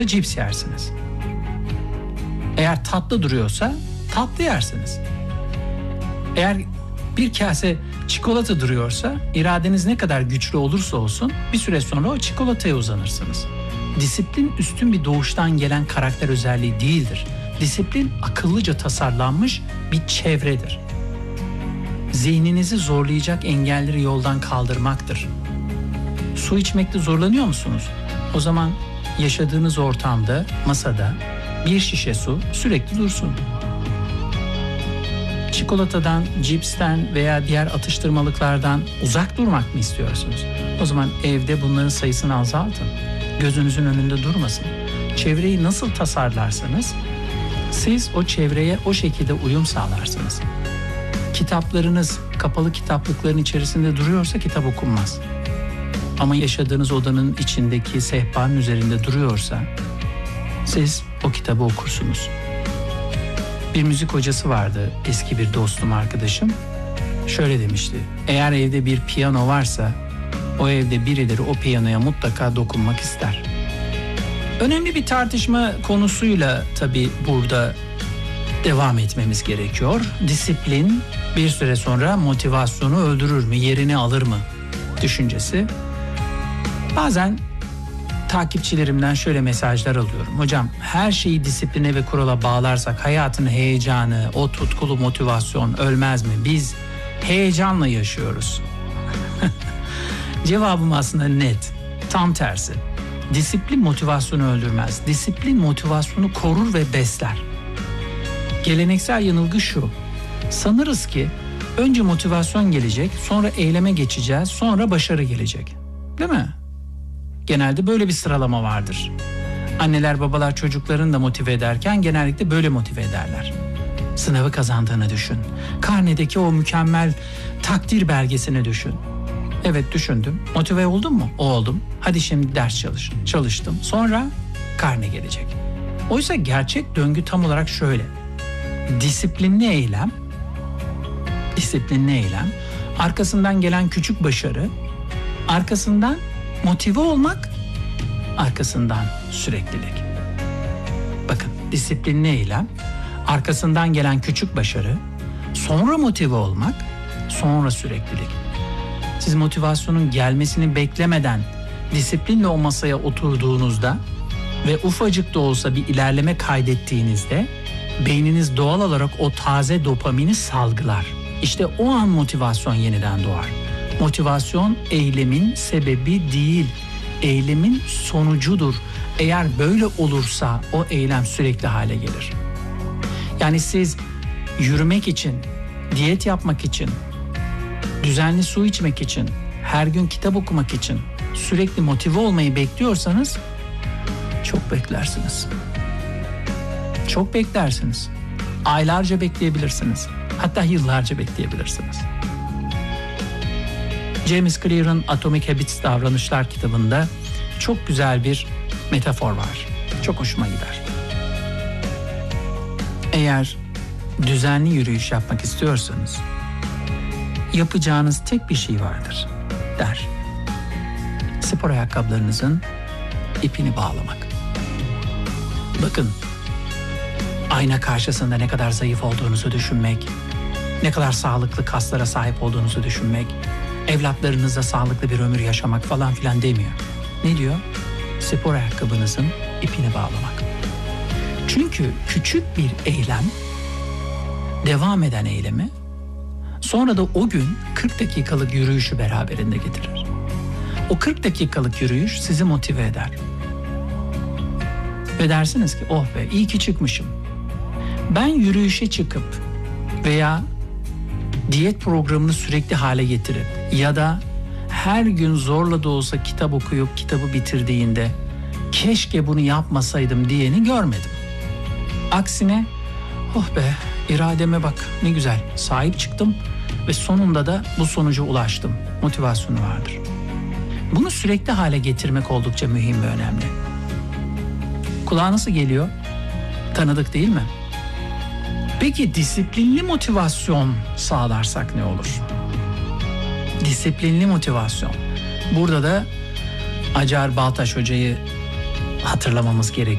cips yersiniz. Eğer tatlı duruyorsa tatlı yersiniz. Eğer bir kase çikolata duruyorsa, iradeniz ne kadar güçlü olursa olsun bir süre sonra o çikolataya uzanırsınız. Disiplin üstün bir doğuştan gelen karakter özelliği değildir. Disiplin akıllıca tasarlanmış bir çevredir. Zihninizi zorlayacak engelleri yoldan kaldırmaktır. Su içmekte zorlanıyor musunuz? O zaman yaşadığınız ortamda, masada bir şişe su sürekli dursun. Çikolatadan, cipsten veya diğer atıştırmalıklardan uzak durmak mı istiyorsunuz? O zaman evde bunların sayısını azaltın. Gözünüzün önünde durmasın. Çevreyi nasıl tasarlarsanız siz o çevreye o şekilde uyum sağlarsınız. Kitaplarınız kapalı kitaplıkların içerisinde duruyorsa kitap okunmaz. Ama yaşadığınız odanın içindeki sehpanın üzerinde duruyorsa siz o kitabı okursunuz. Bir müzik hocası vardı, eski bir dostum, arkadaşım. Şöyle demişti: eğer evde bir piyano varsa o evde birileri o piyanoya mutlaka dokunmak ister. Önemli bir tartışma konusuyla tabii burada devam etmemiz gerekiyor. Disiplin bir süre sonra motivasyonu öldürür mü, yerini alır mı düşüncesi. Bazen takipçilerimden şöyle mesajlar alıyorum: hocam, her şeyi disipline ve kurala bağlarsak hayatın heyecanı, o tutkulu motivasyon ölmez mi? Biz heyecanla yaşıyoruz. Cevabım aslında net. Tam tersi. Disiplin motivasyonu öldürmez. Disiplin motivasyonu korur ve besler. Geleneksel yanılgı şu: sanırız ki önce motivasyon gelecek, sonra eyleme geçeceğiz, sonra başarı gelecek. Değil mi? Genelde böyle bir sıralama vardır. Anneler babalar çocuklarını da motive ederken genellikle böyle motive ederler. Sınavı kazandığını düşün. Karnedeki o mükemmel takdir belgesini düşün. Evet, düşündüm. Motive oldun mu? Oldum. Hadi şimdi ders çalış. Çalıştım. Sonra karne gelecek. Oysa gerçek döngü tam olarak şöyle: disiplinli eylem, arkasından gelen küçük başarı, arkasından motive olmak, arkasından süreklilik. Bakın, disiplinli eylem, arkasından gelen küçük başarı, sonra motive olmak, sonra süreklilik. Siz motivasyonun gelmesini beklemeden disiplinle o masaya oturduğunuzda ve ufacık da olsa bir ilerleme kaydettiğinizde beyniniz doğal olarak o taze dopamini salgılar. İşte o an motivasyon yeniden doğar. Motivasyon eylemin sebebi değil, eylemin sonucudur. Eğer böyle olursa o eylem sürekli hale gelir. Yani siz yürümek için, diyet yapmak için, düzenli su içmek için, her gün kitap okumak için sürekli motive olmayı bekliyorsanız çok beklersiniz. Çok beklersiniz. Aylarca bekleyebilirsiniz. Hatta yıllarca bekleyebilirsiniz. James Clear'ın Atomic Habits Davranışlar kitabında çok güzel bir metafor var. Çok hoşuma gider. Eğer düzenli yürüyüş yapmak istiyorsanız yapacağınız tek bir şey vardır der. Spor ayakkabılarınızın ipini bağlamak. Bakın, ayna karşısında ne kadar zayıf olduğunuzu düşünmek, ne kadar sağlıklı kaslara sahip olduğunuzu düşünmek, evlatlarınızla sağlıklı bir ömür yaşamak falan filan demiyor. Ne diyor? Spor ayakkabınızın ipini bağlamak. Çünkü küçük bir eylem devam eden eylemi, sonra da o gün 40 dakikalık yürüyüşü beraberinde getirir. O 40 dakikalık yürüyüş sizi motive eder. Ve dersiniz ki oh be, iyi ki çıkmışım. Ben yürüyüşe çıkıp veya diyet programını sürekli hale getirip ya da her gün zorla da olsa kitap okuyup kitabı bitirdiğinde keşke bunu yapmasaydım diyeni görmedim. Aksine oh be, irademe bak ne güzel, sahip çıktım ve sonunda da bu sonuca ulaştım motivasyonu vardır. Bunu sürekli hale getirmek oldukça mühim ve önemli. Kulağa nasıl geliyor? Tanıdık değil mi? Peki disiplinli motivasyon sağlarsak ne olur? Disiplinli motivasyon. Burada da Acar Baltaş Hoca'yı hatırlamamız gerekiyor.